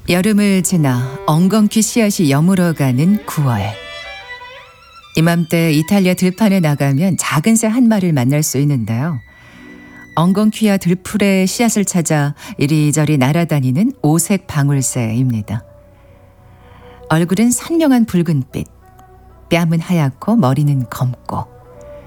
여름을 지나 엉겅퀴 씨앗이 여물어가는 9월. 이맘때 이탈리아 들판에 나가면 작은 새 한 마리를 만날 수 있는데요. 엉겅퀴와 들풀의 씨앗을 찾아 이리저리 날아다니는 오색 방울새입니다. 얼굴은 선명한 붉은빛, 뺨은 하얗고 머리는 검고